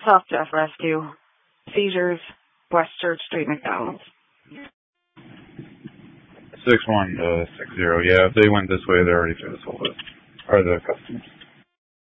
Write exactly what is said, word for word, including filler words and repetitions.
South Jeff Rescue. Seizures, West Church Street, McDonald's. six one uh, six zero. Yeah, if they went this way, they're already through this whole list. Or the customers.